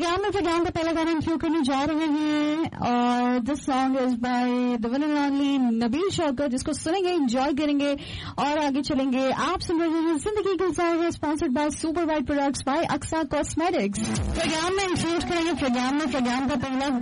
Programme का पहला गाना इंक्लूड करने जा रहे हैं और this song is by the one and only Nabeel Shaukat, जिसको सुनेंगे, एंजॉय करेंगे और आगे चलेंगे। आप सुन रहे हैं जिंदगी गुलजार है, sponsored by super white products by Aqsa cosmetics. Programme में इंक्लूड करेंगे प्रोग्राम का पहला